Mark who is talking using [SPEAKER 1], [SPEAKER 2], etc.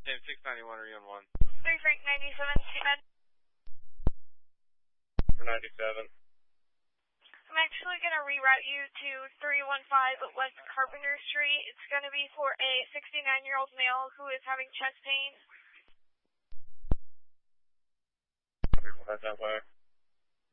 [SPEAKER 1] Same 691, are you on 1?
[SPEAKER 2] 3 Frank 97, Med.
[SPEAKER 1] For 97.
[SPEAKER 2] I'm actually going to reroute you to 315 West Carpenter Street. It's going to be for a 69-year-old male who is having chest pain.
[SPEAKER 1] That's that way.